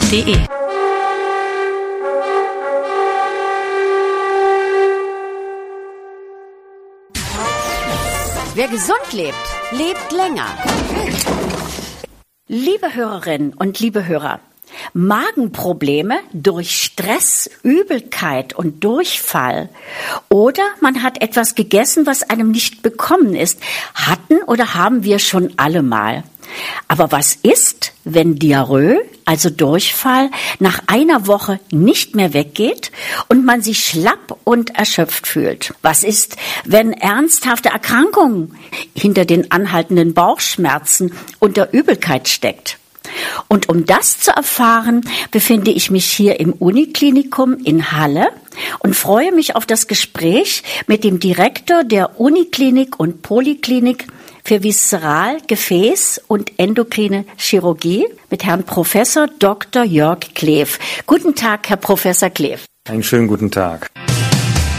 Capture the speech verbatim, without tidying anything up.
punkt de. Wer gesund lebt, lebt länger. Liebe Hörerinnen und liebe Hörer, Magenprobleme durch Stress, Übelkeit und Durchfall oder man hat etwas gegessen, was einem nicht bekommen ist, hatten oder haben wir schon alle mal. Aber was ist, wenn Diarrhoe, also Durchfall, nach einer Woche nicht mehr weggeht und man sich schlapp und erschöpft fühlt? Was ist, wenn ernsthafte Erkrankungen hinter den anhaltenden Bauchschmerzen und der Übelkeit steckt? Und um das zu erfahren, befinde ich mich hier im Uniklinikum in Halle und freue mich auf das Gespräch mit dem Direktor der Uniklinik und Poliklinik für Viszeral-, Gefäß- und endokrine Chirurgie mit Herrn Professor Doktor Jörg Kleef. Guten Tag, Herr Professor Kleef. Einen schönen guten Tag.